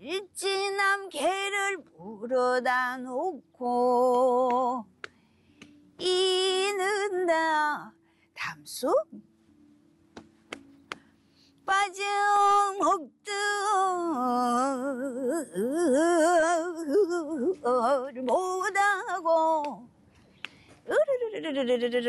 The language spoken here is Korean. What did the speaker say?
일진남 개를 물어다 놓고 이는다 담수 빠져먹들 못하고 으르르르르르르르